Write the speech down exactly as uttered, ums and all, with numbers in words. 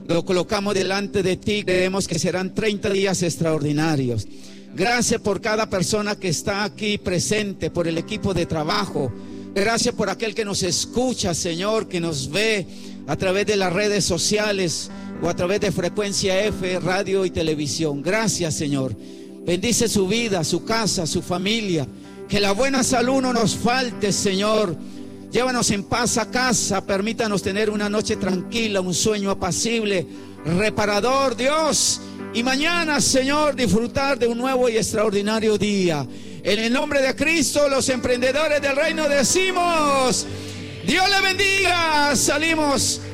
lo colocamos delante de ti. Creemos que serán treinta días extraordinarios. Gracias por cada persona que está aquí presente, por el equipo de trabajo. Gracias por aquel que nos escucha, Señor, que nos ve a través de las redes sociales o a través de Frecuencia F, radio y televisión. Gracias, Señor. Bendice su vida, su casa, su familia. Que la buena salud no nos falte, Señor. Llévanos en paz a casa. Permítanos tener una noche tranquila, un sueño apacible, reparador, Dios. Y mañana, Señor, disfrutar de un nuevo y extraordinario día. En el nombre de Cristo, los emprendedores del reino decimos: Dios le bendiga. Salimos